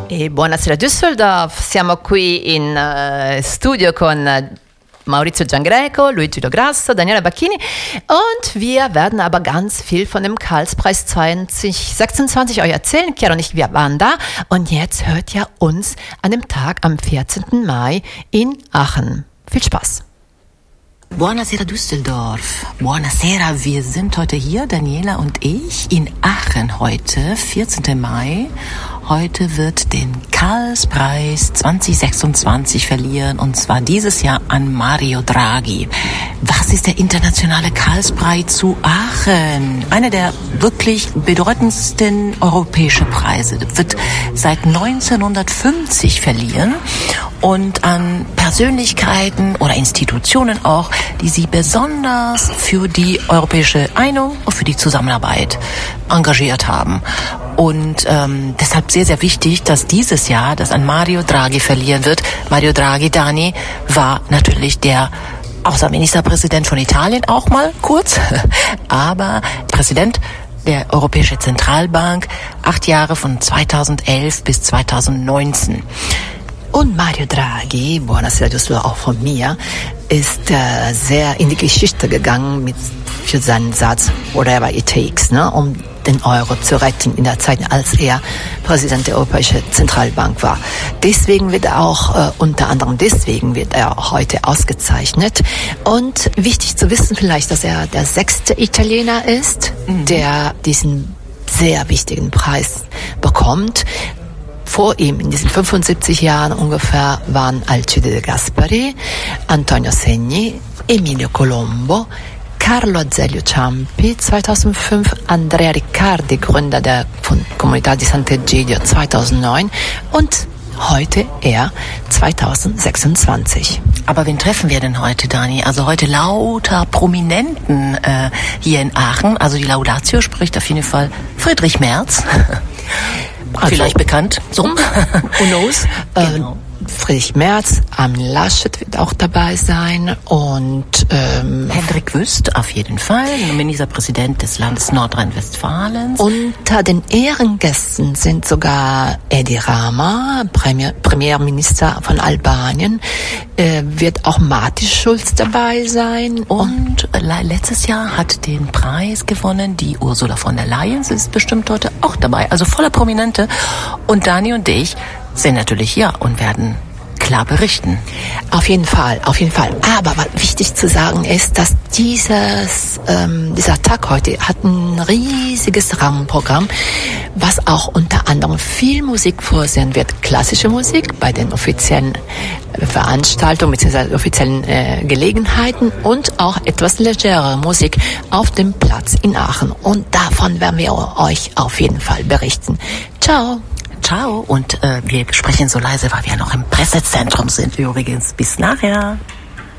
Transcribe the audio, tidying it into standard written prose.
E buonasera Düsseldorf, siamo qui in studio con Maurizio Giangreco, Luigi Lograsso, Daniela Bacchini und wir werden aber ganz viel von dem Karlspreis 2026 euch erzählen. Chiara und ich, wir waren da und jetzt hört ihr uns an dem Tag am 14. Mai in Aachen. Viel Spaß! Buonasera Düsseldorf. Buonasera, wir sind heute hier, Daniela und ich, in Aachen heute, 14. Mai. Heute wird den Karlspreis 2026 verliehen, und zwar dieses Jahr an Mario Draghi. Was ist der internationale Karlspreis zu Aachen? Einer der wirklich bedeutendsten europäischen Preise. Wird seit 1950 verliehen und an Persönlichkeiten oder Institutionen auch, die sie besonders für die europäische Einigung und für die Zusammenarbeit engagiert haben. Und deshalb sehr, sehr wichtig, dass dieses Jahr das an Mario Draghi verliehen wird. Mario Draghi, Dani, war natürlich der Außenministerpräsident von Italien auch mal kurz, aber Präsident der Europäischen Zentralbank, 8 Jahre von 2011 bis 2019. Und Mario Draghi, buonasera Düsseldorf auch von mir, ist sehr in die Geschichte gegangen für seinen Satz Whatever it takes, um den Euro zu retten in der Zeit, als er Präsident der Europäischen Zentralbank war. Deswegen wird er auch, unter anderem deswegen wird er auch heute ausgezeichnet. Und wichtig zu wissen vielleicht, dass er der 6. Italiener ist, der diesen sehr wichtigen Preis bekommt. Vor ihm, in diesen 75 Jahren ungefähr, waren Alcide De Gasperi, Antonio Segni, Emilio Colombo, Carlo Azeglio Ciampi 2005, Andrea Riccardi, Gründer der Comunità di Sant'Egidio 2009 und heute er 2026. Aber wen treffen wir denn heute, Dani? Also heute lauter Prominenten hier in Aachen. Also die Laudatio spricht auf jeden Fall Friedrich Merz. Also, vielleicht bekannt. So. Who knows? Genau. Friedrich Merz, Armin Laschet wird auch dabei sein und Hendrik Wüst auf jeden Fall, Ministerpräsident des Landes Nordrhein-Westfalen. Unter den Ehrengästen sind sogar Edi Rama, Premierminister von Albanien, wird auch Martin Schulz dabei sein. Und letztes Jahr hat den Preis gewonnen die Ursula von der Leyen, sie ist bestimmt heute auch dabei. Also voller Prominente. Und Dani und ich sind natürlich hier und werden klar berichten. Auf jeden Fall, auf jeden Fall. Aber was wichtig zu sagen ist, dass dieser Tag heute hat ein riesiges Rahmenprogramm, was auch unter anderem viel Musik vorsehen wird. Klassische Musik bei den offiziellen Veranstaltungen bzw. offiziellen Gelegenheiten und auch etwas legerere Musik auf dem Platz in Aachen. Und davon werden wir euch auf jeden Fall berichten. Ciao! Ciao, und wir sprechen so leise, weil wir noch im Pressezentrum sind übrigens. Bis nachher.